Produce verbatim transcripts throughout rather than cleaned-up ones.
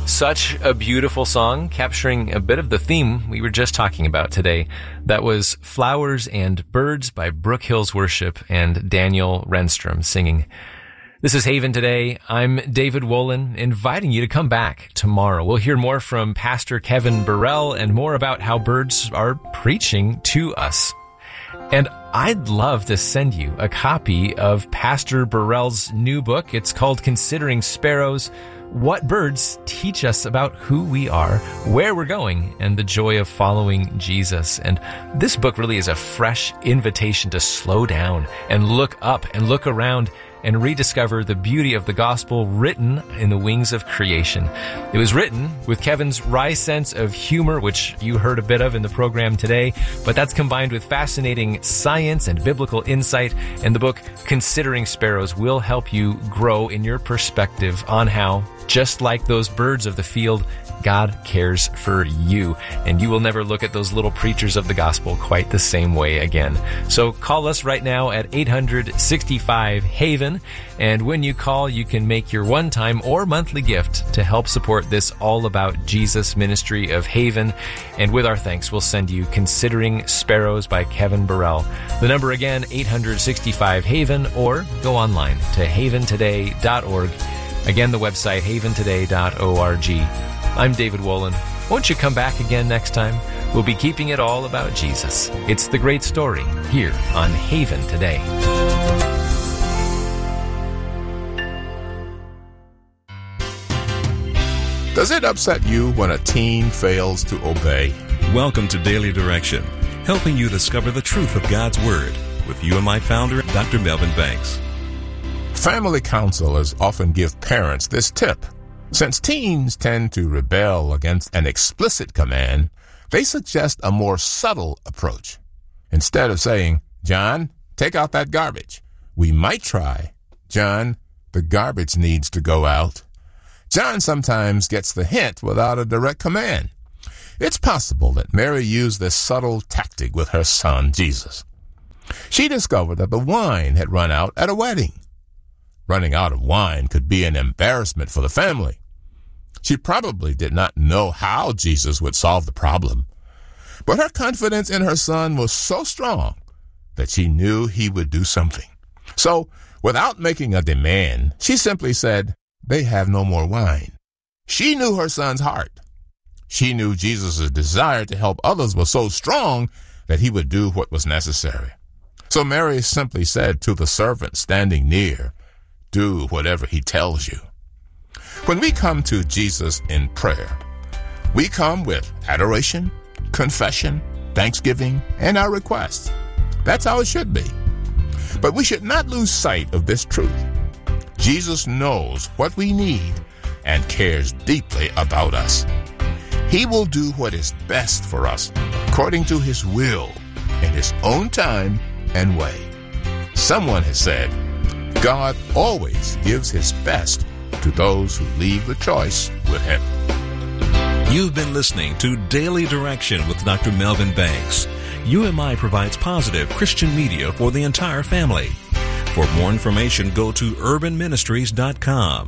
Such a beautiful song, capturing a bit of the theme we were just talking about today. That was Flowers and Birds by Brook Hills Worship and Daniel Renstrom singing. This is Haven Today. I'm David Wolin, inviting you to come back tomorrow. We'll hear more from Pastor Kevin Burrell and more about how birds are preaching to us. And I'd love to send you a copy of Pastor Burrell's new book. It's called Considering Sparrows: What Birds Teach Us About Who We Are, Where We're Going, and the Joy of Following Jesus. And this book really is a fresh invitation to slow down and look up and look around and rediscover the beauty of the gospel written in the wings of creation. It was written with Kevin's wry sense of humor, which you heard a bit of in the program today, but that's combined with fascinating science and biblical insight, and the book Considering Sparrows will help you grow in your perspective on how, just like those birds of the field, God cares for you, and you will never look at those little preachers of the gospel quite the same way again. So call us right now at eight hundred sixty-five Haven, and when you call, you can make your one-time or monthly gift to help support this All About Jesus ministry of Haven. And with our thanks, we'll send you Considering Sparrows by Kevin Burrell. The number again, eight hundred sixty-five Haven, or go online to haven today dot org. Again, the website, haven today dot org. I'm David Wolin. Won't you come back again next time? We'll be keeping it all about Jesus. It's the great story here on Haven Today. Does it upset you when a teen fails to obey? Welcome to Daily Direction, helping you discover the truth of God's Word with you and my founder, Doctor Melvin Banks. Family counselors often give parents this tip. Since teens tend to rebel against an explicit command, they suggest a more subtle approach. Instead of saying, "John, take out that garbage," we might try, "John, the garbage needs to go out." John sometimes gets the hint without a direct command. It's possible that Mary used this subtle tactic with her son, Jesus. She discovered that the wine had run out at a wedding. Running out of wine could be an embarrassment for the family. She probably did not know how Jesus would solve the problem, but her confidence in her son was so strong that she knew he would do something. So, without making a demand, she simply said, "They have no more wine." She knew her son's heart. She knew Jesus' desire to help others was so strong that he would do what was necessary. So Mary simply said to the servant standing near, "Do whatever he tells you." When we come to Jesus in prayer, we come with adoration, confession, thanksgiving, and our requests. That's how it should be. But we should not lose sight of this truth. Jesus knows what we need and cares deeply about us. He will do what is best for us according to his will in his own time and way. Someone has said, God always gives his best to those who leave the choice with him. You've been listening to Daily Direction with Doctor Melvin Banks. U M I provides positive Christian media for the entire family. For more information, go to urban ministries dot com.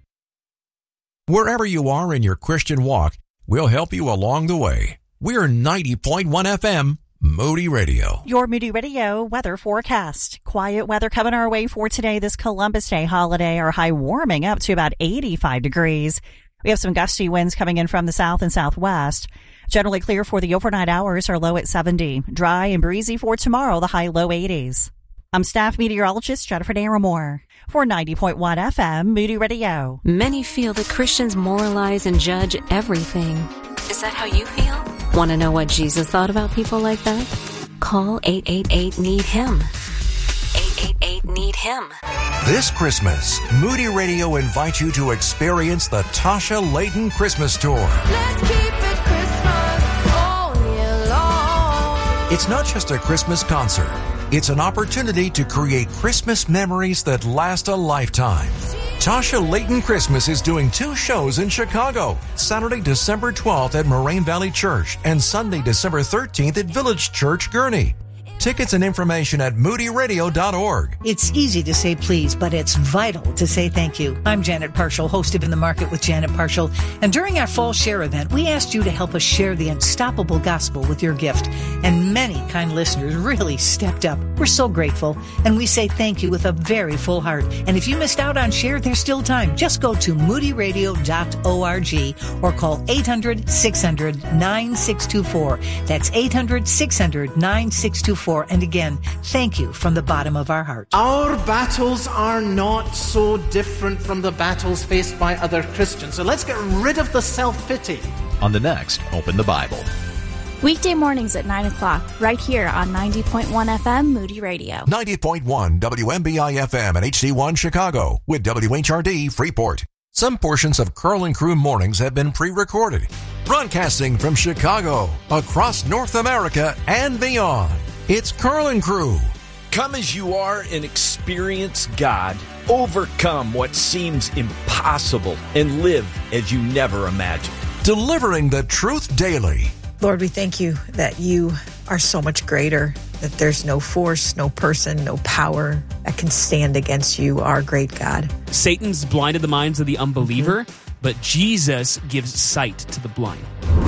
Wherever you are in your Christian walk, we'll help you along the way. We're ninety point one F M, Moody Radio. Your Moody Radio weather forecast. Quiet weather coming our way for today, this Columbus Day holiday. Our high warming up to about eighty-five degrees. We have some gusty winds coming in from the south and southwest. Generally clear for the overnight hours, our low at seventy. Dry and breezy for tomorrow, the high low eighties. I'm staff meteorologist Jennifer Naramore for ninety point one F M, Moody Radio. Many feel that Christians moralize and judge everything. Is that how you feel? Want to know what Jesus thought about people like that? Call eight eight eight, need him. eight eight eight, need him. This Christmas, Moody Radio invites you to experience the Tasha Layton Christmas Tour. Let's keep it Christmas all year long. It's not just a Christmas concert. It's an opportunity to create Christmas memories that last a lifetime. Tasha Layton Christmas is doing two shows in Chicago, Saturday, December twelfth at Moraine Valley Church and Sunday, December thirteenth at Village Church, Gurnee. Tickets and information at moody radio dot org. It's easy to say please, but it's vital to say thank you. I'm Janet Parshall, host of In the Market with Janet Parshall. And during our fall share event, we asked you to help us share the unstoppable gospel with your gift. And many kind listeners really stepped up. We're so grateful. And we say thank you with a very full heart. And if you missed out on share, there's still time. Just go to moody radio dot org or call eight hundred, six hundred, nine six two four. That's eight hundred, six hundred, nine six two four. And again, thank you from the bottom of our heart. Our battles are not so different from the battles faced by other Christians. So let's get rid of the self-pity. On the next Open the Bible. Weekday mornings at nine o'clock, right here on ninety point one F M Moody Radio. ninety point one W M B I F M and H D one Chicago with W H R D Freeport. Some portions of Curl and Crew mornings have been pre-recorded. Broadcasting from Chicago, across North America and beyond. It's Curl and Crew. Come as you are and experience God. Overcome what seems impossible and live as you never imagined. Delivering the truth daily. Lord, we thank you that you are so much greater, that there's no force, no person, no power that can stand against you, our great God. Satan's blinded the minds of the unbeliever, mm-hmm. but Jesus gives sight to the blind.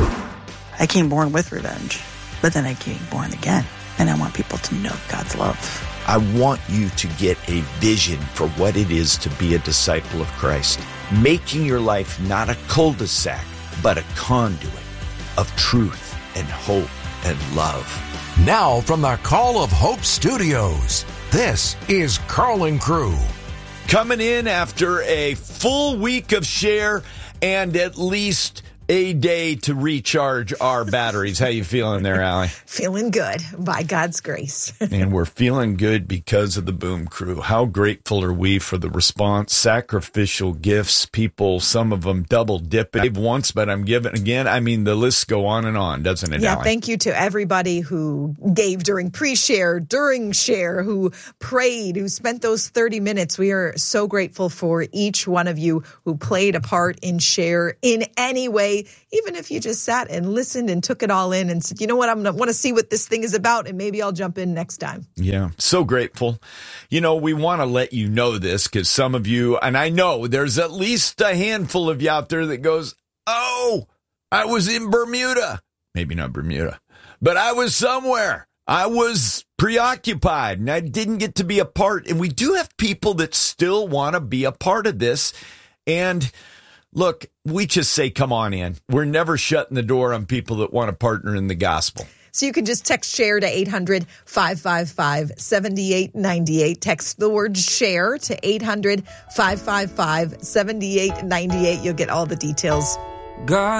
I came born with revenge, but then I came born again. And I want people to know God's love. I want you to get a vision for what it is to be a disciple of Christ. Making your life not a cul-de-sac, but a conduit of truth and hope and love. Now from the Call of Hope Studios, this is Curl and Crew. Coming in after a full week of share and at least a day to recharge our batteries. How you feeling there, Allie? Feeling good, by God's grace. And we're feeling good because of the Boom Crew. How grateful are we for the response? Sacrificial gifts, people, some of them double dip it once, but I'm giving again. I mean, the lists go on and on, doesn't it, Yeah, Allie? Thank you to everybody who gave during pre-share, during share, who prayed, who spent those thirty minutes. We are so grateful for each one of you who played a part in share in any way. Even if you just sat and listened and took it all in and said, you know what, I'm going to want to see what this thing is about, and maybe I'll jump in next time. Yeah, so grateful. You know, we want to let you know this because some of you, and I know there's at least a handful of you out there that goes, oh, I was in Bermuda. Maybe not Bermuda, but I was somewhere. I was preoccupied and I didn't get to be a part. And we do have people that still want to be a part of this. And look, we just say, come on in. We're never shutting the door on people that want to partner in the gospel. So you can just text SHARE to eight hundred, five five five, seven eight nine eight. Text the word SHARE to eight hundred, five five five, seven eight nine eight. You'll get all the details. God